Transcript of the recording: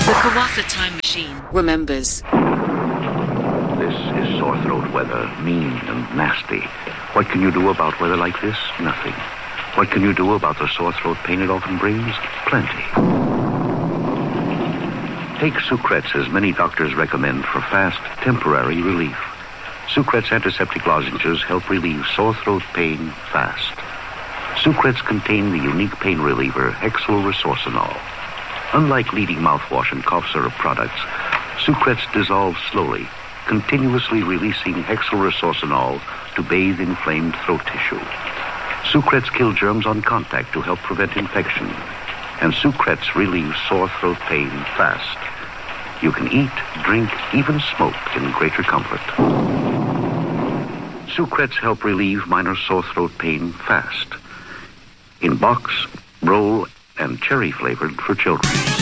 The Kawatha Time Machine remembers. This is sore throat weather, mean and nasty. What can you do about weather like this? Nothing. What can you do about the sore throat pain it often brings? Plenty. Take Sucrets, as many doctors recommend, for fast, temporary relief. Sucrets antiseptic lozenges help relieve sore throat pain fast. Sucrets contain the unique pain reliever hexylresorcinol. Unlike leading mouthwash and cough syrup products, Sucrets dissolve slowly, continuously releasing hexylresorcinol to bathe inflamed throat tissue. Sucrets kill germs on contact to help prevent infection, and Sucrets relieve sore throat pain fast. You can eat, drink, even smoke in greater comfort. Sucrets help relieve minor sore throat pain fast. In box, roll, and cherry flavored for children.